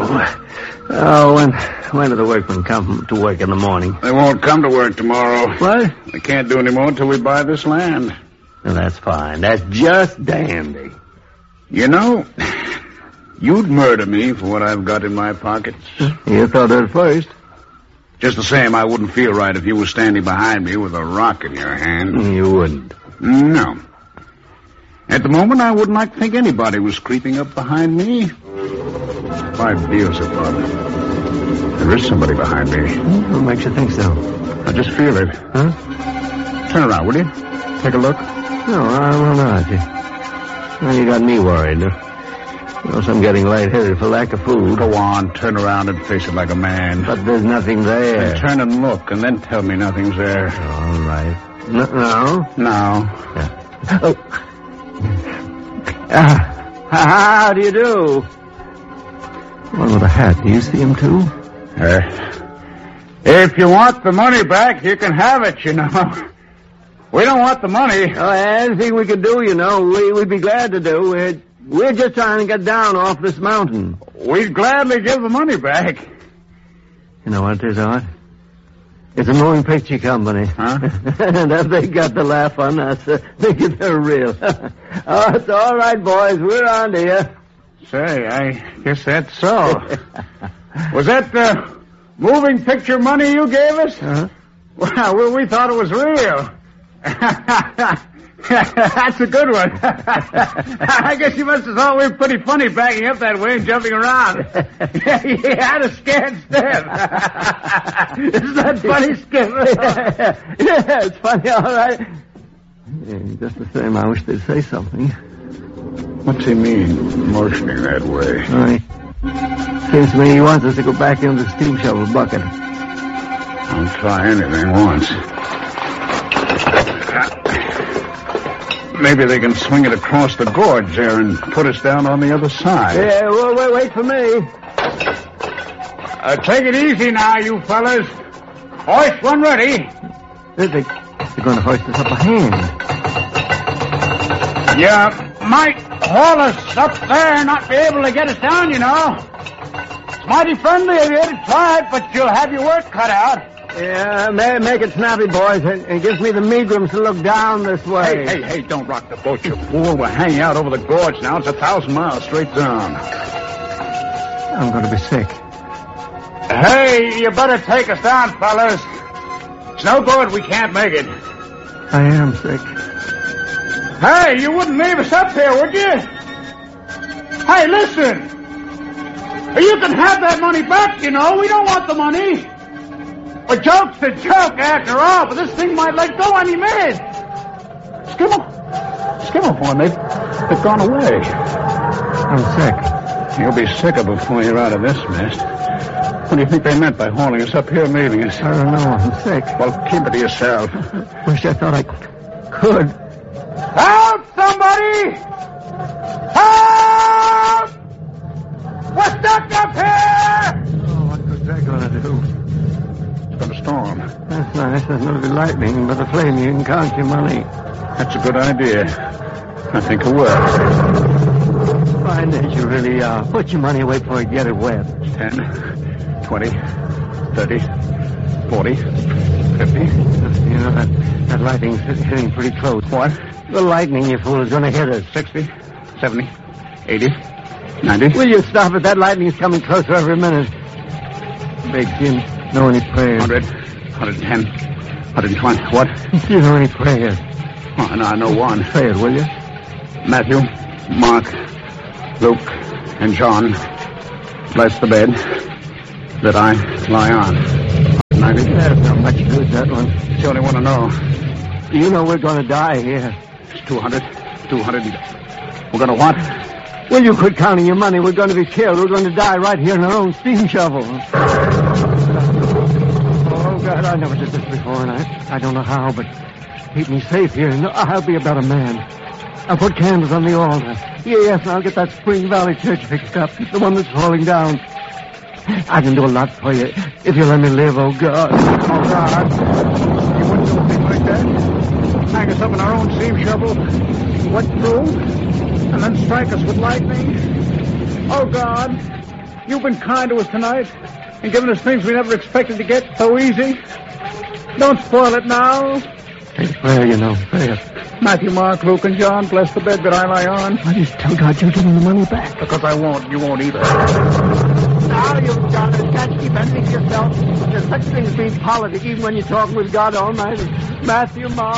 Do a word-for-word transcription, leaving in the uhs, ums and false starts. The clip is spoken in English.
Oh, when, when do the workmen come to work in the morning? They won't come to work tomorrow. What? They can't do any more until we buy this land. Well, that's fine. That's just dandy. You know, you'd murder me for what I've got in my pockets. You thought it first. Just the same, I wouldn't feel right if you were standing behind me with a rock in your hand. You wouldn't. No. At the moment, I wouldn't like to think anybody was creeping up behind me. Five deals of Bob. There is somebody behind me. What makes you think so? I just feel it. Huh? Turn around, will you? Take a look. No, I will not. Well, you got me worried. Well, I'm getting lightheaded for lack of food. Go on, turn around and face it like a man. But there's nothing there. Then turn and look, and then tell me nothing's there. All right. No? No. No. Yeah. Oh. Uh, how do you do? One with a hat. Do you see him, too? Uh, if you want the money back, you can have it, you know. We don't want the money. Oh, anything we could do, you know, we, we'd be glad to do. We're, we're just trying to get down off this mountain. We'd gladly give the money back. You know what it is, Art? It's a moving picture company. Huh? And if they got the laugh on us, uh, think they're real. Oh, it's all right, boys. We're on to you. Say, I guess that's so. Was that the moving picture money you gave us? Uh-huh. Well, we, we thought it was real. That's a good one. I guess you must have thought we were pretty funny backing up that way and jumping around. You had a scared step. Isn't that funny, Skipper? Yeah, it's funny, all right. Yeah, just the same, I wish they'd say something. What's he mean, motioning that way? All right. Seems to me he wants us to go back into the steam shovel bucket. I'll try anything once. Maybe they can swing it across the gorge there and put us down on the other side. Yeah, well, wait, wait for me. Uh, take it easy now, you fellas. Hoist one ready. They're, they, they're going to hoist us up a hand. You might haul us up there and not be able to get us down, you know. It's mighty friendly of you to try it, but you'll have your work cut out. Yeah, may, make it snappy, boys. It, it gives me the meagrums to look down this way. Hey, hey, hey, don't rock the boat, you fool. We're hanging out over the gorge now. It's a thousand miles straight down. I'm going to be sick. Hey, you better take us down, fellas. It's no good. We can't make it. I am sick. Hey, you wouldn't leave us up here, would you? Hey, listen. You can have that money back, you know. We don't want the money. A joke's a joke after all, but this thing might let go any minute. Skimmer. Skimmerhorn, they've, they've gone away. I'm sick. You'll be sicker before you're out of this mess. What do you think they meant by hauling us up here and leaving us? I don't know. I'm sick. Well, keep it to yourself. Wish I thought I could. Help, somebody! Help! We're stuck up here! Oh, what was that going to do? It's going to storm. That's nice. There's going to be lightning, but the flame, you can count your money. That's a good idea. I think it will. Fine as you really are. Put your money away before you get it wet. Ten, twenty, thirty, forty, fifty. You know, that, that lightning's hitting pretty close. What? The lightning, you fool, is going to hit us. Sixty, seventy, eighty, ninety. Will you stop it? That lightning's coming closer every minute. Big Jim, know any prayers? Hundred, hundred ten, hundred twenty. What? Do you know any prayers? Oh, no, I know one. Say it, will you? Matthew, Mark, Luke, and John, bless the bed that I lie on. ninety. That's not much good, that one. It's the only one I know. You know we're going to die here. It's two hundred, two hundred. We're going to what? Well, you quit counting your money. We're going to be killed. We're going to die right here in our own steam shovel. Oh, God, I never did this before, and I, I don't know how, but keep me safe here, and I'll be a better man. I'll put candles on the altar. Yes, and I'll get that Spring Valley Church fixed up, the one that's falling down. I can do a lot for you if you let me live, oh, God. Oh, God. You wouldn't do a thing like that? Hang us up in our own steam shovel, wet through, and then strike us with lightning? Oh, God. You've been kind to us tonight and given us things we never expected to get so easy. Don't spoil it now. It's prayer, you know, prayer. Matthew, Mark, Luke, and John, bless the bed that I lie on. Why just tell God you're giving the money back? Because I won't. You won't either. Now you've done it. Can't keep anything to yourself. There's such things being politic even when you're talking with God Almighty. Matthew, Mark.